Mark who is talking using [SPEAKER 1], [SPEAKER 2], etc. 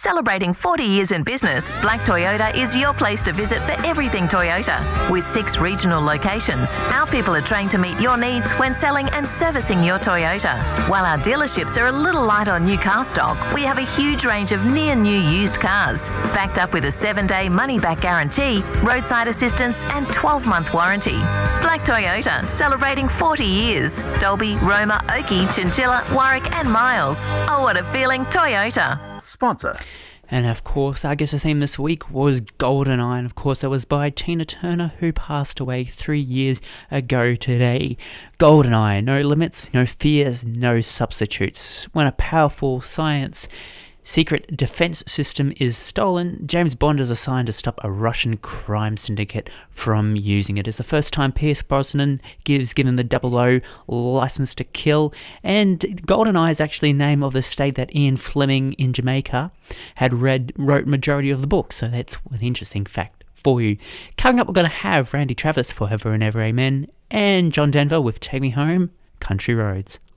[SPEAKER 1] Celebrating 40 years in business, Black Toyota is your place to visit for everything Toyota. With 6 regional locations, our people are trained to meet your needs when selling and servicing your Toyota. While our dealerships are a little light on new car stock, we have a huge range of near-new used cars, backed up with a 7-day money-back guarantee, roadside assistance and 12-month warranty. Black Toyota, celebrating 40 years. Dolby, Roma, Oakey, Chinchilla, Warwick and Miles. Oh, what a feeling, Toyota.
[SPEAKER 2] Sponsor.
[SPEAKER 3] And of course, I guess the theme this week was GoldenEye, and of course that was by Tina Turner, who passed away 3 years ago today. GoldenEye, no limits, no fears, no substitutes. When a powerful science secret defense system is stolen, James Bond is assigned to stop a Russian crime syndicate from using it. It's the first time Pierce Brosnan gives given the 000 license to kill, and GoldenEye is actually the name of the state that Ian Fleming in Jamaica had wrote majority of the book, so that's an interesting fact for you. Coming up, we're going to have Randy Travis, Forever and Ever Amen, and John Denver with Take Me Home, Country Roads.